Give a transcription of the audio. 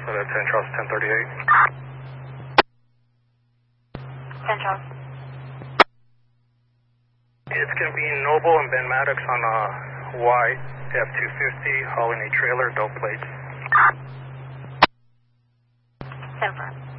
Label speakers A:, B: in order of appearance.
A: for that 10 Charles 1038.
B: 10 Charles.
A: It's going to be Noble and Ben Maddox on a white F-250 hauling a trailer, dope plates.
B: 10 4.